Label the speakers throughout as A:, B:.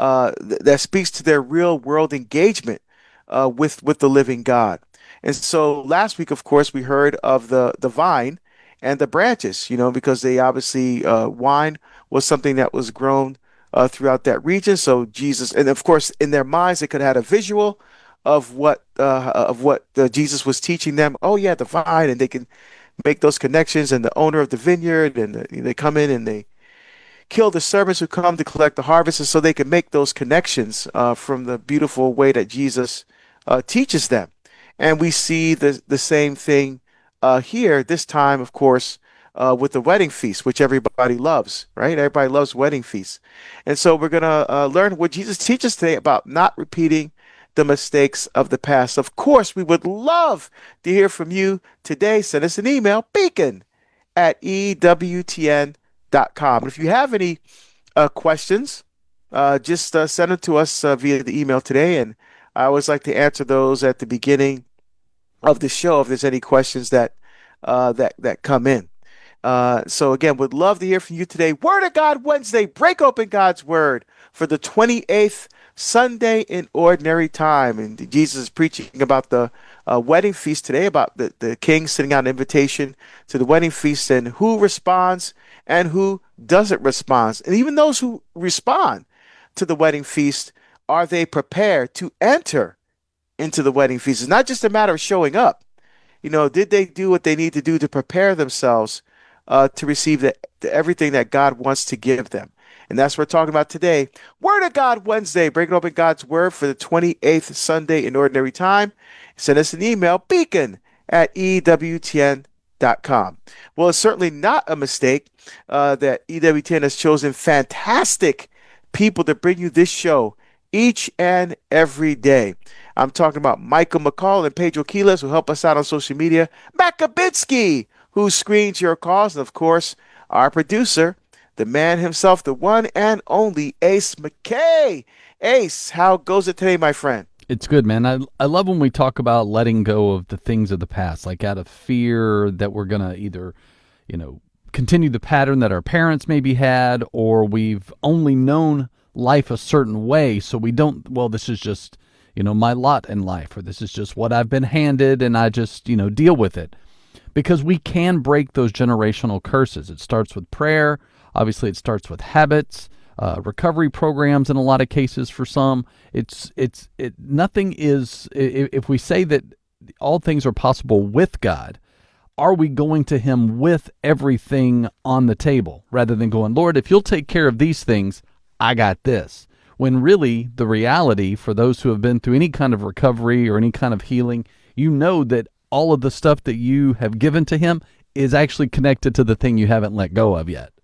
A: that speaks to their real world engagement with the living God. And so last week, of course, we heard of the vine and the branches, because they obviously wine was something that was grown throughout that region. So Jesus, and of course, in their minds, they could have had a visual of what Jesus was teaching them. Oh yeah, the vine, and they can make those connections. And the owner of the vineyard, and they come in and they kill the servants who come to collect the harvest, and so they can make those connections from the beautiful way that Jesus teaches them. And we see the same thing here, this time, of course, with the wedding feast, which everybody loves, right? Everybody loves wedding feasts. And so we're going to learn what Jesus teaches today about not repeating the mistakes of the past. Of course, we would love to hear from you today. Send us an email, beacon@ewtn.com. And if you have any questions, just send them to us via the email today. And I always like to answer those at the beginning of the show if there's any questions that come in. So again, would love to hear from you today. Word of God Wednesday, break open God's word for the 28th Sunday in ordinary time. And Jesus is preaching about the wedding feast today, about the king sending out an invitation to the wedding feast and who responds and who doesn't respond. And even those who respond to the wedding feast, are they prepared to enter into the wedding feast? It's not just a matter of showing up. Did they do what they need to do to prepare themselves to receive everything that God wants to give them? And that's what we're talking about today. Word of God Wednesday, breaking open God's word for the 28th Sunday in ordinary time. Send us an email, beacon@ewtn.com. Well, it's certainly not a mistake that EWTN has chosen fantastic people to bring you this show each and every day. I'm talking about Michael McCall and Pedro Quiles, who help us out on social media. Matt Kabitsky, who screens your calls. And of course, our producer, the man himself, the one and only Ace McKay. Ace, how goes it today, my friend?
B: It's good, man. I love when we talk about letting go of the things of the past, like out of fear that we're going to either, continue the pattern that our parents maybe had, or we've only known life a certain way. So we don't, well, this is just, my lot in life, or this is just what I've been handed and I just, deal with it. Because we can break those generational curses. It starts with prayer. Obviously, it starts with habits, recovery programs in a lot of cases for some. Nothing is, if we say that all things are possible with God, are we going to him with everything on the table rather than going, Lord, if you'll take care of these things, I got this. When really the reality for those who have been through any kind of recovery or any kind of healing, that all of the stuff that you have given to him is actually connected to the thing you haven't let go of yet.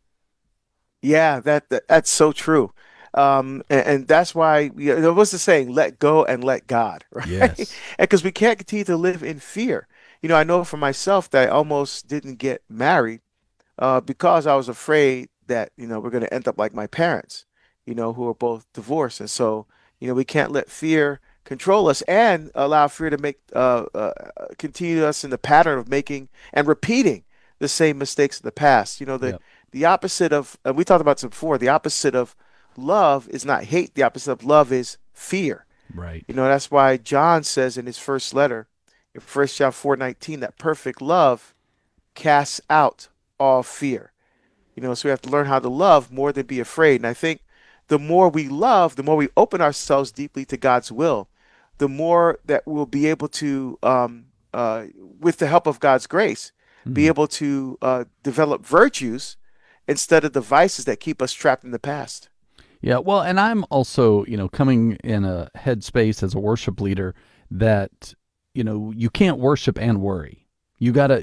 A: Yeah, that's so true. And that's why what's the saying? Let go and let God, right? And
B: Yes.
A: because we can't continue to live in fear. I know for myself that I almost didn't get married because I was afraid that, we're going to end up like my parents, who are both divorced. And so, we can't let fear control us and allow fear to make continue us in the pattern of making and repeating the same mistakes of the past.
B: Yep.
A: The opposite of, we talked about this before, the opposite of love is not hate. The opposite of love is fear.
B: Right.
A: That's why John says in his first letter, in 1 John 4:19, that perfect love casts out all fear. So we have to learn how to love more than be afraid. And I think the more we love, the more we open ourselves deeply to God's will, the more that we'll be able to, with the help of God's grace, be
B: Mhm.
A: able to develop virtues instead of the vices that keep us trapped in the past.
B: Yeah, well, and I'm also, coming in a headspace as a worship leader that, you can't worship and worry. You gotta,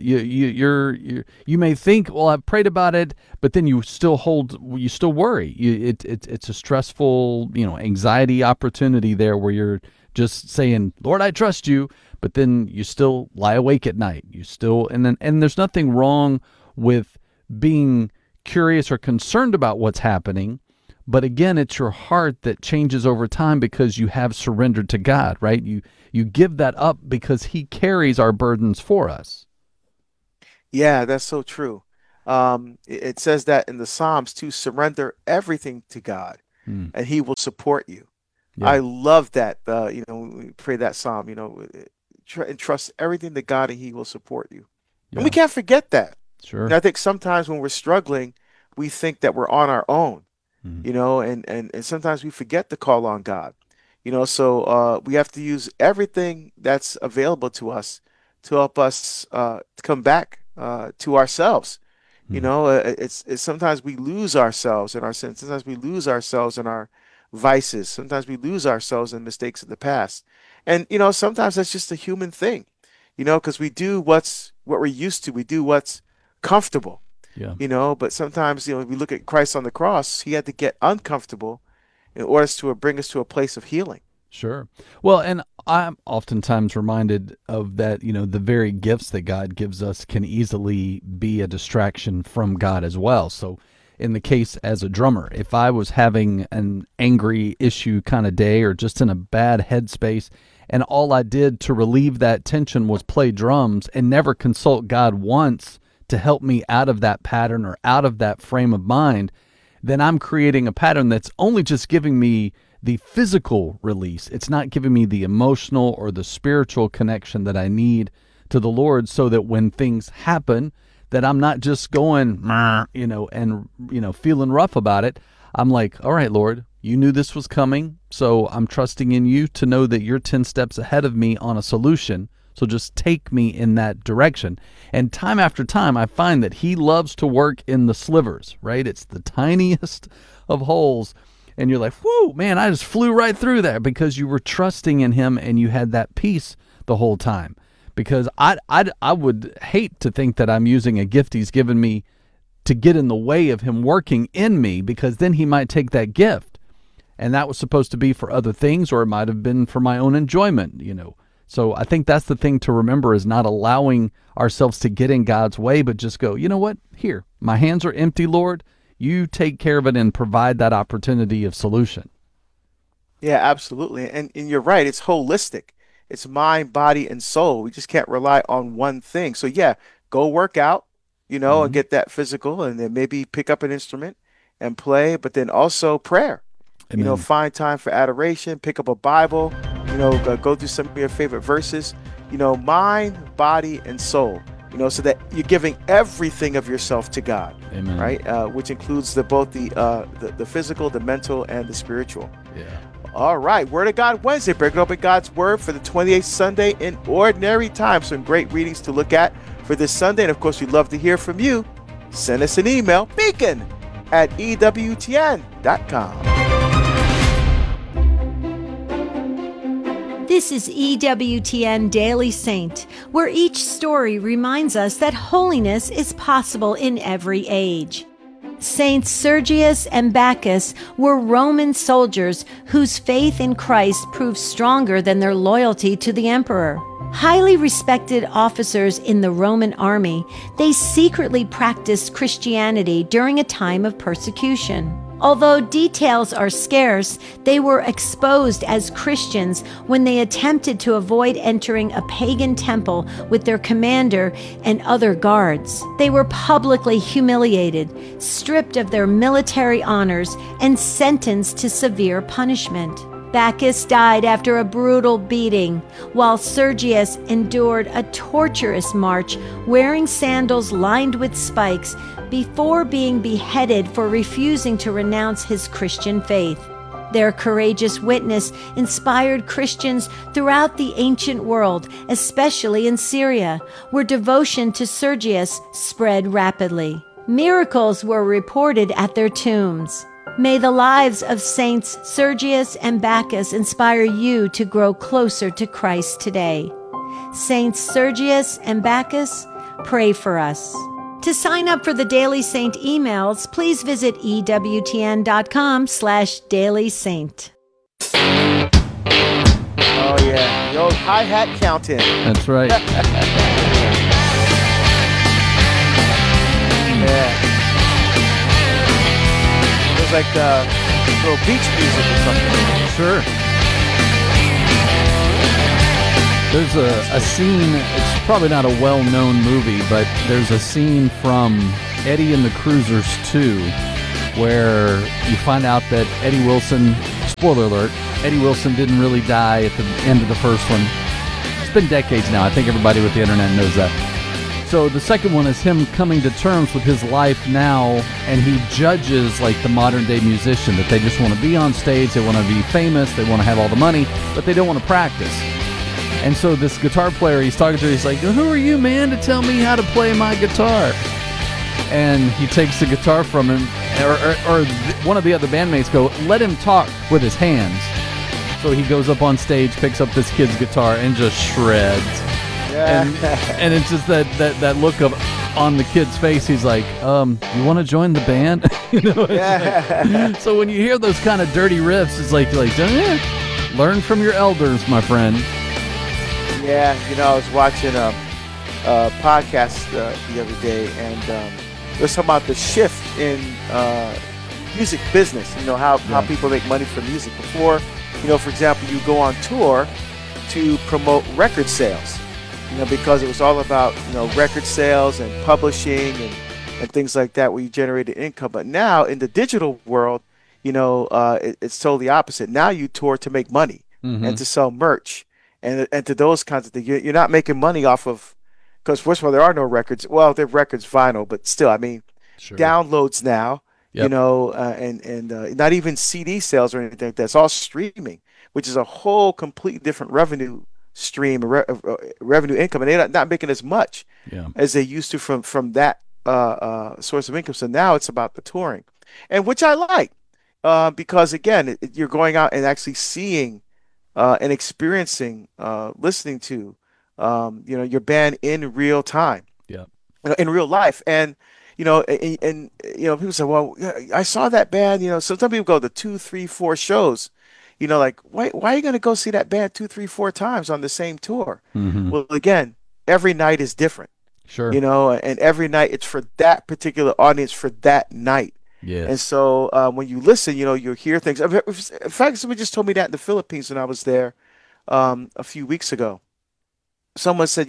B: you may think, well, I've prayed about it, but then you still worry. It's a stressful, anxiety opportunity there where you're just saying, Lord, I trust you, but then you still lie awake at night. And there's nothing wrong with being curious or concerned about what's happening. But again, it's your heart that changes over time because you have surrendered to God, right? You give that up because he carries our burdens for us.
A: Yeah, that's so true. It says that in the Psalms to surrender everything to God. and he will support you.
B: Yeah.
A: I love that. When we pray that psalm, entrust everything to God and he will support you. And we
B: Yeah.
A: can't forget that. And
B: Sure.
A: I think sometimes when we're struggling, we think that we're on our own,
B: Mm.
A: and sometimes we forget to call on God. So we have to use everything that's available to us to help us come back to ourselves.
B: Mm.
A: It's sometimes we lose ourselves in our sins. Sometimes we lose ourselves in our vices. Sometimes we lose ourselves in mistakes of the past. And sometimes that's just a human thing, because we do what we're used to. We do what's comfortable,
B: Yeah.
A: but sometimes, we look at Christ on the cross, he had to get uncomfortable in order to bring us to a place of healing.
B: Sure. Well, and I'm oftentimes reminded of that, the very gifts that God gives us can easily be a distraction from God as well. So, in the case as a drummer, if I was having an angry issue kind of day or just in a bad headspace, and all I did to relieve that tension was play drums and never consult God once to help me out of that pattern or out of that frame of mind, then I'm creating a pattern that's only just giving me the physical release. It's not giving me the emotional or the spiritual connection that I need to the Lord, so that when things happen, that I'm not just going, and feeling rough about it. I'm like, all right, Lord, you knew this was coming, so I'm trusting in you to know that you're 10 steps ahead of me on a solution. So just take me in that direction. And time after time, I find that he loves to work in the slivers, right? It's the tiniest of holes. And you're like, whoa, man, I just flew right through that because you were trusting in him and you had that peace the whole time. Because I would hate to think that I'm using a gift he's given me to get in the way of him working in me, because then he might take that gift. And that was supposed to be for other things, or it might have been for my own enjoyment, So I think that's the thing to remember, is not allowing ourselves to get in God's way, but just go, you know what? Here, my hands are empty, Lord. You take care of it and provide that opportunity of solution.
A: Yeah, absolutely. And you're right. It's holistic. It's mind, body, and soul. We just can't rely on one thing. So yeah, go work out, and
B: Mm-hmm.
A: get that physical, and then maybe pick up an instrument and play, but then also prayer.
B: Amen.
A: Find time for adoration, pick up a Bible, go through some of your favorite verses, mind, body, and soul, so that you're giving everything of yourself to God,
B: Amen.
A: right? Which includes both the physical, the mental, and the spiritual.
B: Yeah.
A: All right, Word of God Wednesday, breaking open God's Word for the 28th Sunday in Ordinary Time. Some great readings to look at for this Sunday, and of course, we'd love to hear from you. Send us an email, beacon@ewtn.com.
C: This is EWTN Daily Saint, where each story reminds us that holiness is possible in every age. Saints Sergius and Bacchus were Roman soldiers whose faith in Christ proved stronger than their loyalty to the emperor. Highly respected officers in the Roman army, they secretly practiced Christianity during a time of persecution. Although details are scarce, they were exposed as Christians when they attempted to avoid entering a pagan temple with their commander and other guards. They were publicly humiliated, stripped of their military honors, and sentenced to severe punishment. Bacchus died after a brutal beating, while Sergius endured a torturous march wearing sandals lined with spikes before being beheaded for refusing to renounce his Christian faith. Their courageous witness inspired Christians throughout the ancient world, especially in Syria, where devotion to Sergius spread rapidly. Miracles were reported at their tombs. May the lives of Saints Sergius and Bacchus inspire you to grow closer to Christ today. Saints Sergius and Bacchus, pray for us. To sign up for the Daily Saint emails, please visit EWTN.com/dailysaint.
A: Oh yeah, the old hi-hat count-in.
B: That's right.
A: Yeah. It was like little beach music or something.
B: Sure. There's a scene, it's probably not a well-known movie, but there's a scene from Eddie and the Cruisers 2, where you find out that Eddie Wilson, spoiler alert, Eddie Wilson didn't really die at the end of the first one. It's been decades now. I think everybody with the internet knows that. So the second one is him coming to terms with his life now, and he judges like the modern day musician, that they just want to be on stage, they want to be famous, they want to have all the money, but they don't want to practice. And so this guitar player he's talking to, he's like, who are you, man, to tell me how to play my guitar? And he takes the guitar from him, or one of the other bandmates go, let him talk with his hands. So he goes up on stage, picks up this kid's guitar, and just shreds. And it's just that look of on the kid's face. He's like, you want to join the band? Like, so when you hear those kind of dirty riffs, it's like, you're like, learn from your elders, my friend.
A: Yeah, I was watching a podcast the other day, and it was talking about the shift in music business. How people make money from music. Before, for example, you go on tour to promote record sales. Because it was all about, record sales and publishing and things like that, where you generated income. But now in the digital world, it's totally opposite. Now you tour to make money and to sell merch and to those kinds of things. You're not making money off of, because first of all, there are no records. Well, there are records, vinyl, but still, sure. Downloads now, and not even CD sales or anything like that. It's all streaming, which is a whole completely different revenue stream, revenue income, and they're not making as much as they used to from that source of income. So now it's about the touring, and which I like, because again, you're going out and actually seeing and experiencing, listening to, your band in real time, in real life, and people say, well, I saw that band. So some people go to 2, 3, 4 shows. Like, why are you going to go see that band 2, 3, 4 times on the same tour? Well, again, every night is different.
B: Sure.
A: And every night it's for that particular audience for that night.
B: Yeah.
A: And so when you listen, you'll hear things. In fact, somebody just told me that in the Philippines when I was there a few weeks ago. Someone said,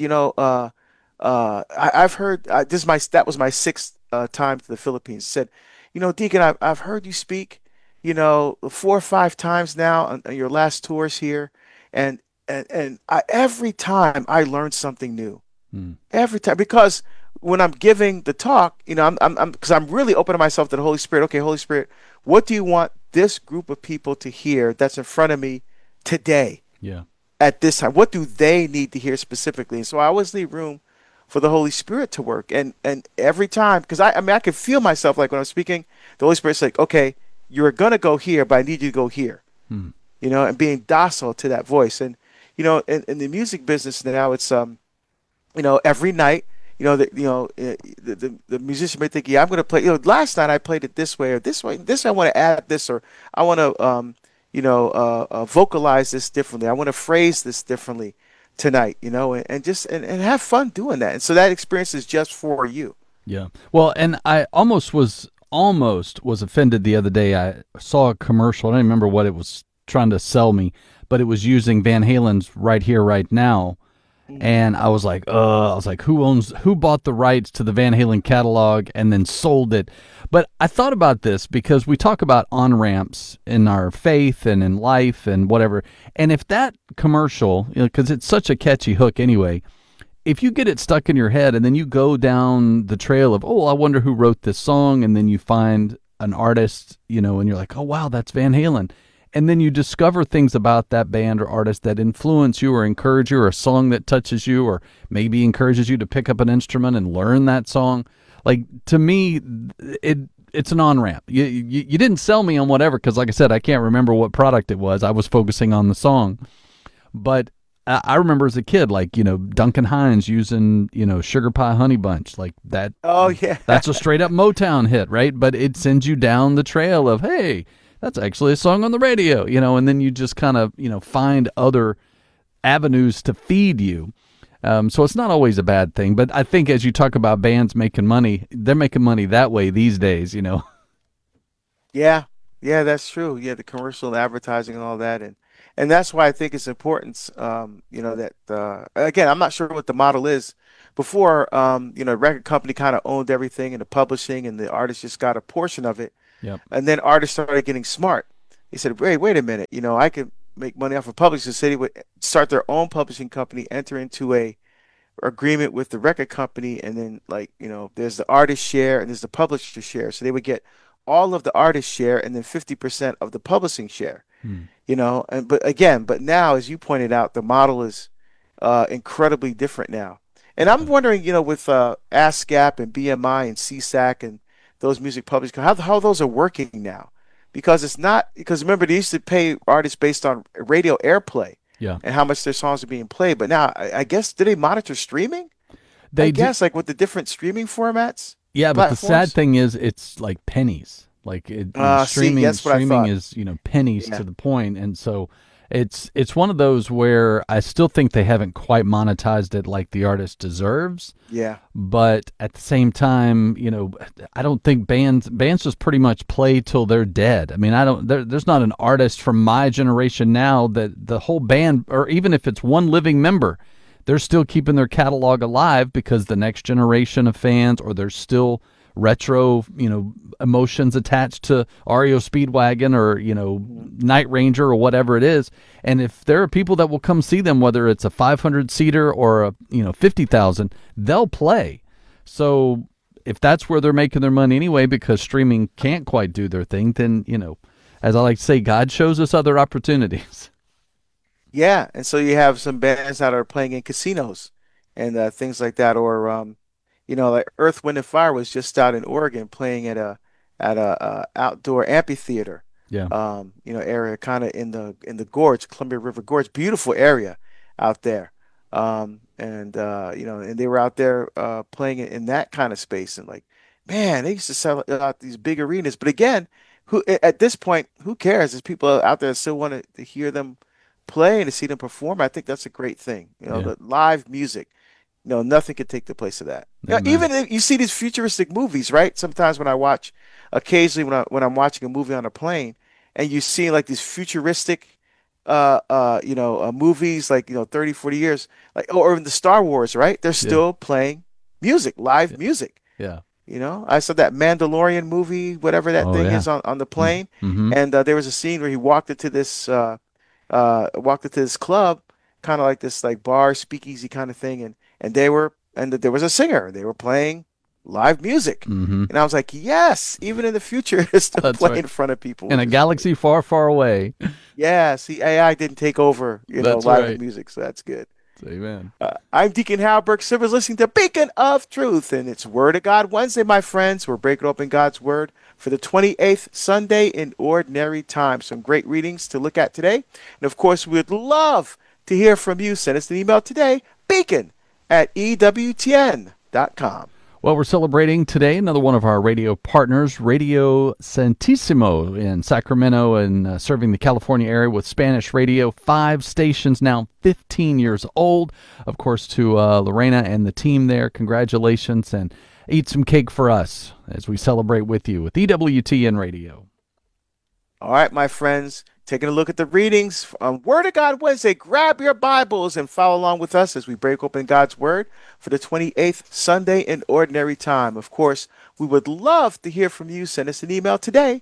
A: I've heard that was my 6th time to the Philippines. Said, Deacon, I've heard you speak 4 or 5 times now on your last tours here, and every time I learn something new. Every time, because when I'm giving the talk, because I'm really opening myself to the Holy Spirit. Okay, Holy Spirit, what do you want this group of people to hear that's in front of me today?
B: Yeah.
A: At this time, what do they need to hear specifically? And so I always leave room for the Holy Spirit to work, and every time, because I can feel myself, like when I'm speaking, the Holy Spirit's like, okay, you're going to go here, but I need you to go here, and being docile to that voice. And, in the music business now, it's, every night, the musician may think, I'm going to play, last night I played it this way or this way. This, I want to add this, or I want to, vocalize this differently. I want to phrase this differently tonight, and just, and have fun doing that. And so that experience is just for you.
B: Yeah. Well, and I almost was offended the other day. I saw a commercial. I don't remember what it was trying to sell me, but it was using Van Halen's Right Here, Right Now. And I was like, who bought the rights to the Van Halen catalog and then sold it? But I thought about this because we talk about on-ramps in our faith and in life and whatever. And if that commercial, because it's such a catchy hook anyway, if you get it stuck in your head and then you go down the trail of, I wonder who wrote this song, and then you find an artist, and you're like, oh, wow, that's Van Halen. And then you discover things about that band or artist that influence you or encourage you, or a song that touches you, or maybe encourages you to pick up an instrument and learn that song. Like, to me, it's an on-ramp. You didn't sell me on whatever, because like I said, I can't remember what product it was. I was focusing on the song. But I remember as a kid, like, Duncan Hines using, Sugar Pie Honey Bunch, like that.
A: Oh, yeah.
B: That's a straight up Motown hit, right? But it sends you down the trail of, hey, that's actually a song on the radio, and then you just kind of, find other avenues to feed you. So it's not always a bad thing. But I think as you talk about bands making money, they're making money that way these days,
A: Yeah, that's true. Yeah, the commercial and advertising and all that. And that's why I think it's important, that, again, I'm not sure what the model is. Before, the record company kind of owned everything, and the publishing, and the artist just got a portion of it.
B: Yep.
A: And then artists started getting smart. They said, wait a minute, I could make money off of publishing. So they would start their own publishing company, enter into a agreement with the record company, and then there's the artist share and there's the publisher share. So they would get all of the artist share and then 50% of the publishing share. But now, as you pointed out, the model is incredibly different now. And I'm wondering, with ASCAP and BMI and CSAC and those music publishers, how those are working now. Because remember, they used to pay artists based on radio airplay,
B: yeah,
A: and how much their songs are being played. But now, I guess, do they monitor streaming?
B: They
A: guess, like with the different streaming formats?
B: Yeah,
A: platforms?
B: But the sad thing is it's like pennies. Like streaming is, pennies to the point. And so it's one of those where I still think they haven't quite monetized it like the artist deserves.
A: Yeah.
B: But at the same time, I don't think bands just pretty much play till they're dead. I mean, there's not an artist from my generation now that the whole band, or even if it's one living member, they're still keeping their catalog alive because the next generation of fans, or there's still retro, emotions attached to REO Speedwagon or, Night Ranger or whatever it is. And if there are people that will come see them, whether it's a 500-seater or a, 50,000, they'll play. So if that's where they're making their money anyway, because streaming can't quite do their thing, then, as I like to say, God shows us other opportunities.
A: Yeah. And so you have some bands that are playing in casinos and things like that, or, like Earth, Wind and Fire was just out in Oregon playing at a outdoor amphitheater.
B: Yeah.
A: Area kind of in the gorge, Columbia River Gorge, beautiful area out there. And they were out there playing in that kind of space, and man, they used to sell out these big arenas. But again, at this point, who cares? There's people out there that still want to hear them play and to see them perform. I think that's a great thing. The live music. Nothing could take the place of that. Even if you see these futuristic movies, right? Sometimes occasionally when I'm watching a movie on a plane, and you see like these futuristic, movies, 30, 40 years, or even the Star Wars, right? They're still playing music, live music.
B: Yeah.
A: I saw that Mandalorian movie, whatever that thing is on the plane, and there was a scene where he walked into this club, kind of like this bar speakeasy kind of thing, and there was a singer. They were playing live music. And I was like, yes, even in the future, it's still playing in front of people.
B: In a galaxy far, far away.
A: Yeah, see, AI didn't take over, live music, so that's good.
B: Amen.
A: I'm Deacon Hal Burke Silvers, listening to Beacon of Truth, and it's Word of God Wednesday, my friends. We're breaking open God's Word for the 28th Sunday in Ordinary Time. Some great readings to look at today. And, of course, we'd love to hear from you. Send us an email today, beacon@ewtn.com.
B: Well, we're celebrating today another one of our radio partners, Radio Santissimo in Sacramento, and serving the California area with Spanish radio. 5 stations now, 15 years old. Of course, to Lorena and the team there, congratulations, and eat some cake for us as we celebrate with you with EWTN Radio.
A: All right, my friends. Taking a look at the readings on Word of God Wednesday. Grab your Bibles and follow along with us as we break open God's Word for the 28th Sunday in Ordinary Time. Of course, we would love to hear from you. Send us an email today,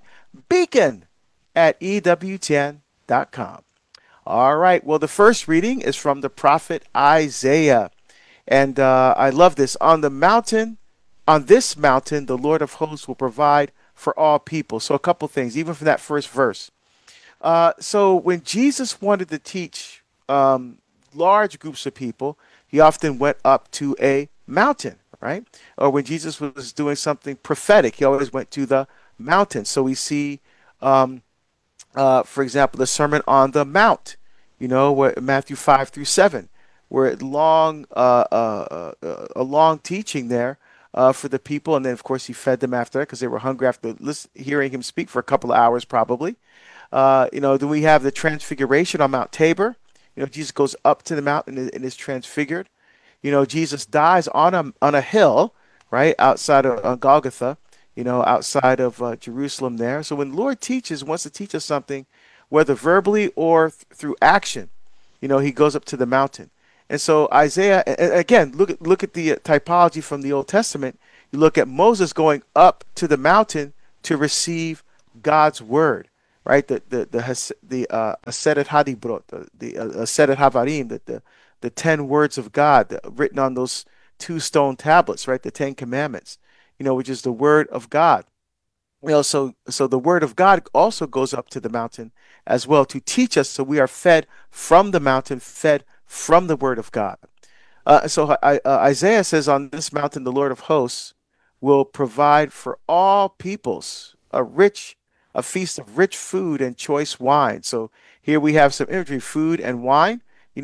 A: beacon@ewtn.com. All right, well, the first reading is from the prophet Isaiah. And I love this. On this mountain, the Lord of hosts will provide for all people. So a couple things, even from that first verse. So when Jesus wanted to teach large groups of people, he often went up to a mountain, right? Or when Jesus was doing something prophetic, he always went to the mountain. So we see, for example, the Sermon on the Mount, where Matthew 5-7, where a long teaching there for the people. And then, of course, he fed them after that because they were hungry after hearing him speak for a couple of hours probably. Then we have the Transfiguration on Mount Tabor. Jesus goes up to the mountain and is transfigured. Jesus dies on a hill, right, outside of Golgotha, outside of Jerusalem there. So when the Lord wants to teach us something, whether verbally or through action, he goes up to the mountain. And so Isaiah, again, look at the typology from the Old Testament. You look at Moses going up to the mountain to receive God's word, right? The Aseret Hadibrot, the Aseret Havarim, the 10 words of God written on those 2 stone tablets, right? The 10 commandments, which is the word of God. So the word of God also goes up to the mountain as well to teach us. So we are fed from the mountain, fed from the word of God. So Isaiah says, on this mountain, the Lord of hosts will provide for all peoples a feast of rich food and choice wine. So here we have some imagery, food and wine,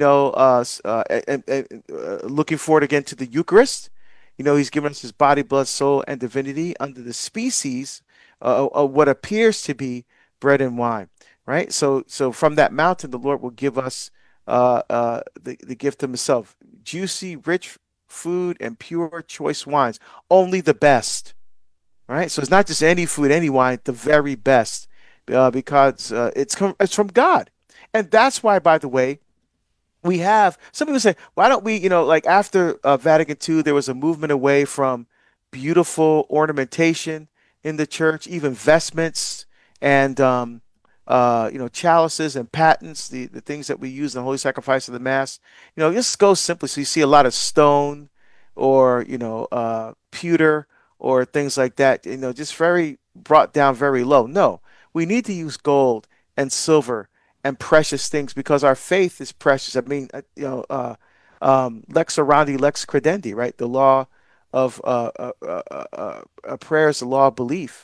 A: looking forward again to the Eucharist. He's given us his body, blood, soul, and divinity under the species of what appears to be bread and wine, right? So from that mountain, the Lord will give us the gift of himself, juicy, rich food and pure choice wines, only the best, right? So it's not just any food, any wine, the very best, because it's from God. And that's why, by the way, we have some people say, why don't we, like after Vatican II, there was a movement away from beautiful ornamentation in the church, even vestments and chalices and patens, the things that we use in the holy sacrifice of the Mass. Just go simply. So you see a lot of stone or, pewter or things like that, just very brought down very low. No, we need to use gold and silver and precious things because our faith is precious. I mean, lex orandi, lex credendi, right? The law of prayer is the law of belief,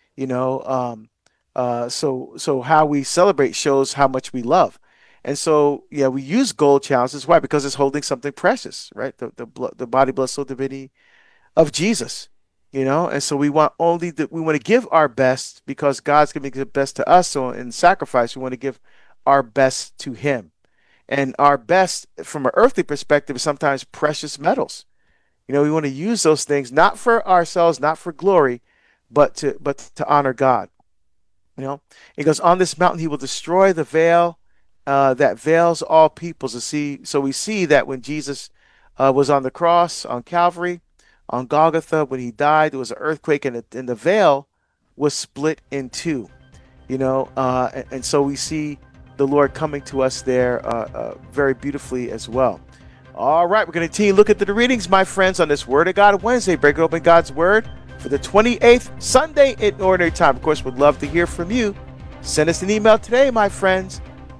A: so how we celebrate shows how much we love. And so, yeah, we use gold chalices. Why? Because it's holding something precious, right? The body, blood, soul, divinity of Jesus, and so we want to give our best because God's going to give the best to us. So in sacrifice, we want to give our best to him. And our best from an earthly perspective is sometimes precious metals. We want to use those things, not for ourselves, not for glory, but to honor God. It goes, on this mountain, he will destroy the veil that veils all peoples. So we see that when Jesus was on the cross, on Calvary, on Golgotha, when he died, there was an earthquake and the veil was split in two, and so we see the Lord coming to us there very beautifully as well. All right, we're going to continue to look at the readings, my friends, on this Word of God Wednesday. Break open God's Word for the 28th Sunday in Ordinary Time. Of course, we'd love to hear from you. Send us an email today, my friends.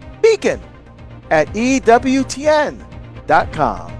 A: beacon@ewtn.com.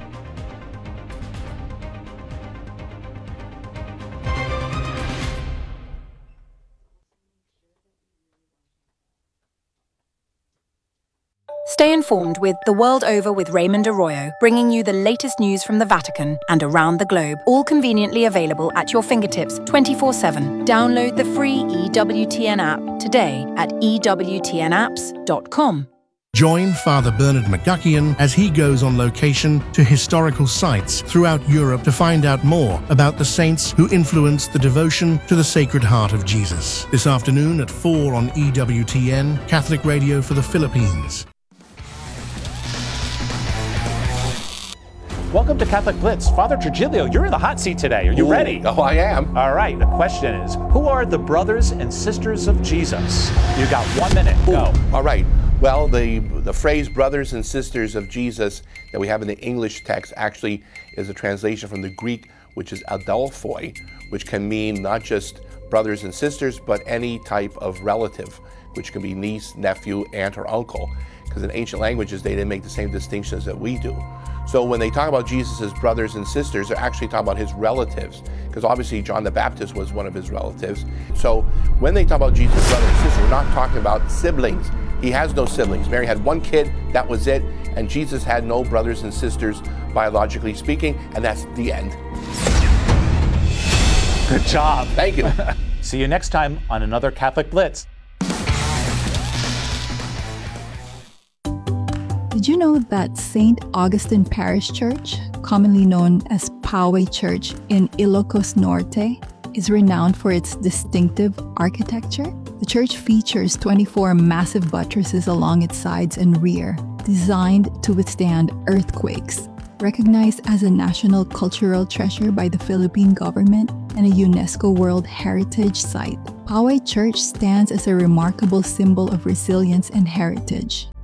D: Stay informed with The World Over with Raymond Arroyo, bringing you the latest news from the Vatican and around the globe, all conveniently available at your fingertips 24/7. Download the free EWTN app today at ewtnapps.com.
E: Join Father Bernard McGuckian as he goes on location to historical sites throughout Europe to find out more about the saints who influenced the devotion to the Sacred Heart of Jesus. This afternoon at 4 on EWTN, Catholic Radio for the Philippines.
F: Welcome to Catholic Blitz. Father Trujillo, you're in the hot seat today. Are you ready?
G: Oh, I am.
F: All right. The question is, who are the brothers and sisters of Jesus? You got 1 minute. Go.
G: All right. Well, the phrase brothers and sisters of Jesus that we have in the English text actually is a translation from the Greek, which is adelphoi, which can mean not just brothers and sisters, but any type of relative, which can be niece, nephew, aunt, or uncle. Because in ancient languages, they didn't make the same distinctions that we do. So when they talk about Jesus' brothers and sisters, they're actually talking about his relatives, because obviously John the Baptist was one of his relatives. So when they talk about Jesus' brothers and sisters, we're not talking about siblings. He has no siblings. Mary had one kid, that was it, and Jesus had no brothers and sisters, biologically speaking, and that's the end.
F: Good job.
G: Thank you.
F: See you next time on another Catholic Blitz.
H: Did you know that St. Augustine Parish Church, commonly known as Poway Church in Ilocos Norte, is renowned for its distinctive architecture? The church features 24 massive buttresses along its sides and rear, designed to withstand earthquakes. Recognized as a national cultural treasure by the Philippine government, and a UNESCO World Heritage Site. Poway Church stands as a remarkable symbol of resilience and heritage.